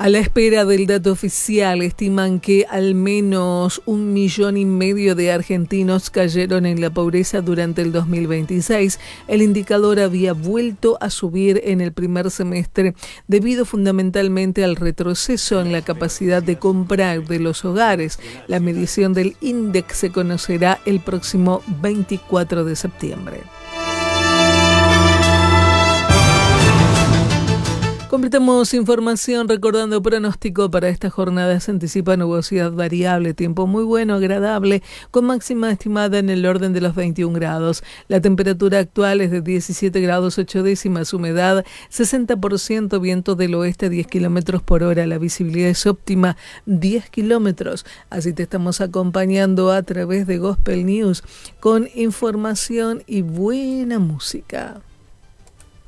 A la espera del dato oficial, estiman que al menos 1,5 millones de argentinos cayeron en la pobreza durante el 2026. El indicador había vuelto a subir en el primer semestre debido fundamentalmente al retroceso en la capacidad de comprar de los hogares. La medición del índice se conocerá el próximo 24 de septiembre. Completamos información recordando pronóstico para esta jornada. Se anticipa nubosidad variable, tiempo muy bueno, agradable, con máxima estimada en el orden de los 21 grados. La temperatura actual es de 17 grados 8 décimas, humedad 60%, viento del oeste 10 kilómetros por hora. La visibilidad es óptima, 10 kilómetros. Así te estamos acompañando a través de Gospel News con información y buena música.